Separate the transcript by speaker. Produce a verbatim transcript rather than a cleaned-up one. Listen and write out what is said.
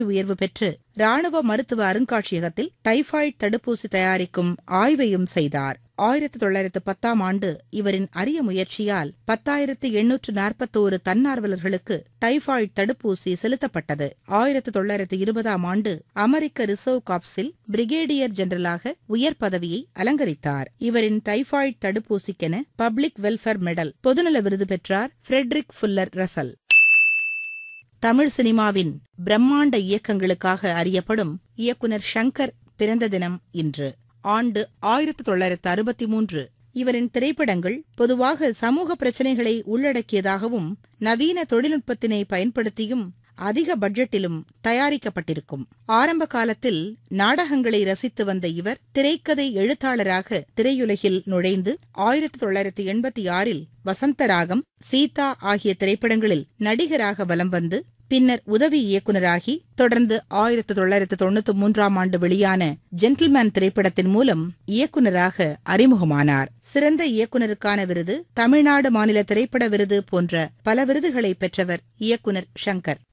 Speaker 1: உயர்வு பெற்று ராணுவ மருத்துவ அருங்காட்சியகத்தில் டைபாய்டு தடுப்பூசி தயாரிக்கும் ஆய்வையும் செய்தார். ஆயிரத்தி தொள்ளாயிரத்து பத்தாம் ஆண்டு இவரின் அரிய முயற்சியால் பத்தாயிரத்து எண்ணூற்று நாற்பத்தோரு தன்னார்வலர்களுக்கு டைபாய்டு தடுப்பூசி செலுத்தப்பட்டது. ஆயிரத்தி தொள்ளாயிரத்து இருபதாம் ஆண்டு அமெரிக்க ரிசர்வ் காப்ஸில் பிரிகேடியர் ஜெனரலாக உயர் பதவியை அலங்கரித்தார். இவரின் டைபாய்டு தடுப்பூசிக்கென பப்ளிக் வெல்ஃபேர் மெடல், பொதுநல விருது பெற்றார் ஃபிரெட்ரிக் ஃபுல்லர் ரசல். தமிழ் சினிமாவின் பிரம்மாண்ட இயக்கங்களுக்காக அறியப்படும் இயக்குனர் ஷங்கர் பிறந்த தினம் இன்று. ஆண்டு ஆயிரத்தி தொள்ளாயிரத்து அறுபத்தி மூன்று. இவரின் திரைப்படங்கள் பொதுவாக சமூக பிரச்சினைகளை உள்ளடக்கியதாகவும் நவீன தொழில்நுட்பத்தினை பயன்படுத்தியும் அதிக பட்ஜெட்டிலும் தயாரிக்கப்பட்டிருக்கும். ஆரம்ப காலத்தில் நாடகங்களை ரசித்து வந்த இவர் திரைக்கதை எழுத்தாளராக திரையுலகில் நுழைந்து ஆயிரத்தி தொள்ளாயிரத்தி எண்பத்தி ஆறில் வசந்தராகம், சீதா ஆகிய திரைப்படங்களில் நடிகராக வலம் வந்து பின்னர் உதவி இயக்குநராகி தொடர்ந்து ஆயிரத்தி தொள்ளாயிரத்து தொண்ணூத்தி மூன்றாம் ஆண்டு வெளியான ஜென்டில்மேன் திரைப்படத்தின் மூலம் இயக்குநராக அறிமுகமானார். சிறந்த இயக்குநருக்கான விருது, தமிழ்நாடு மாநில திரைப்பட விருது போன்ற பல விருதுகளை பெற்றவர் இயக்குனர் ஷங்கர்.